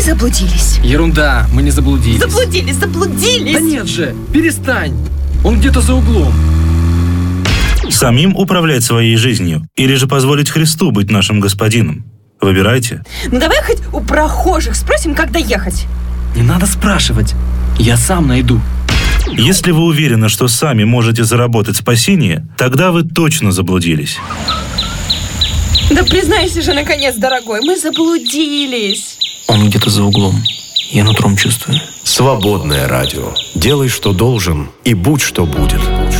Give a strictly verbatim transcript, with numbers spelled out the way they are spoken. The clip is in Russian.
заблудились. Ерунда, мы не заблудились. Заблудились, заблудились. Да нет же, перестань. Он где-то за углом. Самим управлять своей жизнью или же позволить Христу быть нашим господином? Выбирайте. Ну давай хоть у прохожих спросим, как доехать. Не надо спрашивать. Я сам найду. Если вы уверены, что сами можете заработать спасение, тогда вы точно заблудились. Да признайся же, наконец, дорогой, мы заблудились. Он где-то за углом. Я нутром чувствую. Свободное радио. Делай, что должен, и будь, что будет.